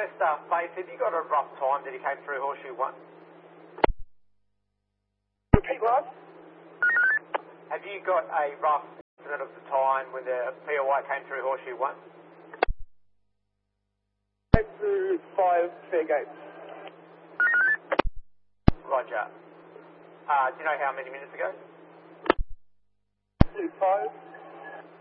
West Base, have you got a rough time that he came through Horseshoe 1? Repeat, Rod? Have you got a rough estimate of the time when the POI came through Horseshoe 1? Came through 5 fair gates. Roger. Do you know how many minutes ago? 5.